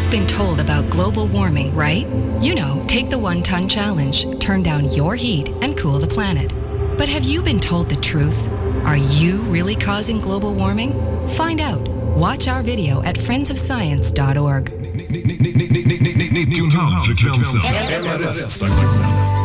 You've been told about global warming, right? You know, take the 1 ton challenge, turn down your heat, and cool the planet. But have you been told the truth? Are you really causing global warming? Find out. Watch our video at friendsofscience.org.